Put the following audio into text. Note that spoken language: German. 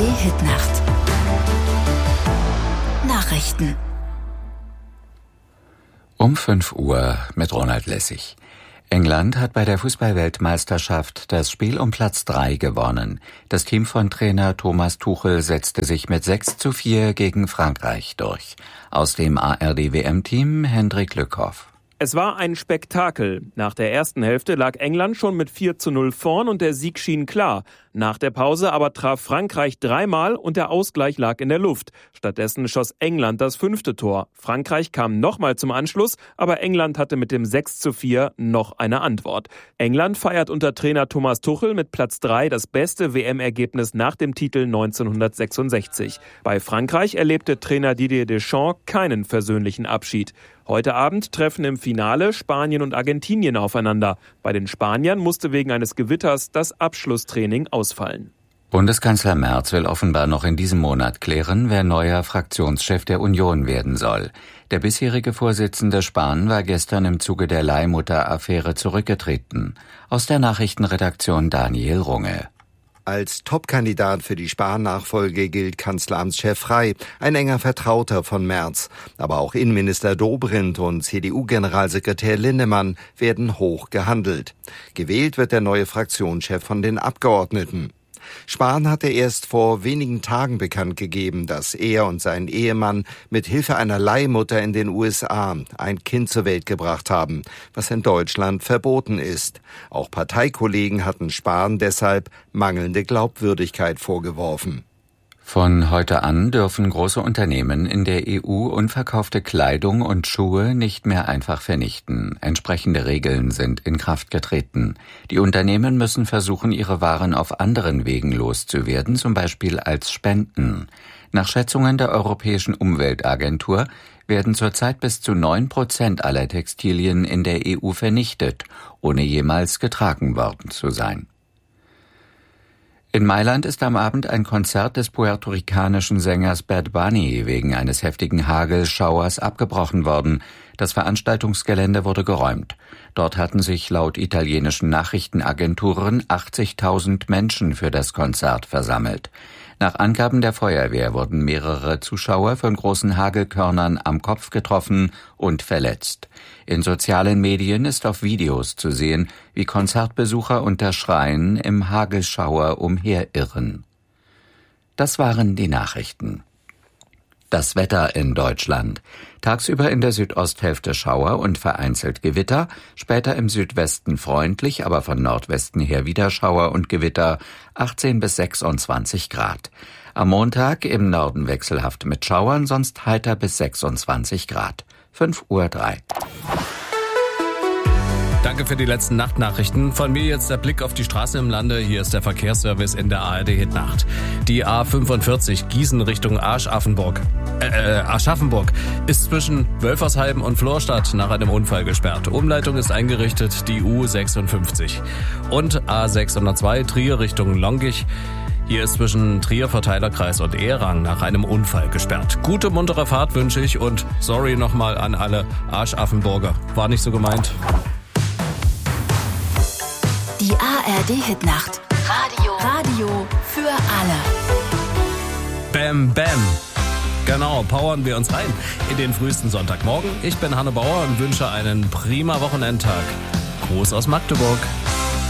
ARD-Hitnacht. Nachrichten. Um 5 Uhr mit Ronald Lessig. England hat bei der Fußball-Weltmeisterschaft das Spiel um Platz 3 gewonnen. Das Team von Trainer Thomas Tuchel setzte sich mit 6:4 gegen Frankreich durch. Aus dem ARD-WM-Team Hendrik Lückhoff. Es war ein Spektakel. Nach der ersten Hälfte lag England schon mit 4:0 vorn und der Sieg schien klar. Nach der Pause aber traf Frankreich dreimal und der Ausgleich lag in der Luft. Stattdessen schoss England das 5. Tor. Frankreich kam nochmal zum Anschluss, aber England hatte mit dem 6:4 noch eine Antwort. England feiert unter Trainer Thomas Tuchel mit Platz 3 das beste WM-Ergebnis nach dem Titel 1966. Bei Frankreich erlebte Trainer Didier Deschamps keinen versöhnlichen Abschied. Heute Abend treffen im Finale Spanien und Argentinien aufeinander. Bei den Spaniern musste wegen eines Gewitters das Abschlusstraining ausfallen. Bundeskanzler Merz will offenbar noch in diesem Monat klären, wer neuer Fraktionschef der Union werden soll. Der bisherige Vorsitzende Spahn war gestern im Zuge der Leihmutter-Affäre zurückgetreten. Aus der Nachrichtenredaktion Daniel Runge. Als Topkandidat für die Spahn-Nachfolge gilt Kanzleramtschef Frey, ein enger Vertrauter von Merz. Aber auch Innenminister Dobrindt und CDU-Generalsekretär Linnemann werden hoch gehandelt. Gewählt wird der neue Fraktionschef von den Abgeordneten. Spahn hatte erst vor wenigen Tagen bekannt gegeben, dass er und sein Ehemann mit Hilfe einer Leihmutter in den USA ein Kind zur Welt gebracht haben, was in Deutschland verboten ist. Auch Parteikollegen hatten Spahn deshalb mangelnde Glaubwürdigkeit vorgeworfen. Von heute an dürfen große Unternehmen in der EU unverkaufte Kleidung und Schuhe nicht mehr einfach vernichten. Entsprechende Regeln sind in Kraft getreten. Die Unternehmen müssen versuchen, ihre Waren auf anderen Wegen loszuwerden, zum Beispiel als Spenden. Nach Schätzungen der Europäischen Umweltagentur werden zurzeit bis zu 9% aller Textilien in der EU vernichtet, ohne jemals getragen worden zu sein. In Mailand ist am Abend ein Konzert des puerto-ricanischen Sängers Bad Bunny wegen eines heftigen Hagelschauers abgebrochen worden. Das Veranstaltungsgelände wurde geräumt. Dort hatten sich laut italienischen Nachrichtenagenturen 80.000 Menschen für das Konzert versammelt. Nach Angaben der Feuerwehr wurden mehrere Zuschauer von großen Hagelkörnern am Kopf getroffen und verletzt. In sozialen Medien ist auf Videos zu sehen, wie Konzertbesucher unter Schreien im Hagelschauer umherirren. Das waren die Nachrichten. Das Wetter in Deutschland. Tagsüber in der Südosthälfte Schauer und vereinzelt Gewitter, später im Südwesten freundlich, aber von Nordwesten her wieder Schauer und Gewitter, 18 bis 26 Grad. Am Montag im Norden wechselhaft mit Schauern, sonst heiter bis 26 Grad. 5:03 Uhr. Danke für die letzten Nachtnachrichten. Von mir jetzt der Blick auf die Straße im Lande. Hier ist der Verkehrsservice in der ARD-Hitnacht. Die A45 Gießen Richtung Aschaffenburg ist zwischen Wölfersheim und Florstadt nach einem Unfall gesperrt. Umleitung ist eingerichtet, die U56. Und A602 Trier Richtung Longich. Hier ist zwischen Trier Verteilerkreis und Ehrang nach einem Unfall gesperrt. Gute, muntere Fahrt wünsche ich und sorry nochmal an alle Arschaffenburger. War nicht so gemeint. Die ARD-Hitnacht. Radio für alle. Bam, bam. Genau, powern wir uns rein in den frühesten Sonntagmorgen. Ich bin Hanne Bauer und wünsche einen prima Wochenendtag. Gruß aus Magdeburg.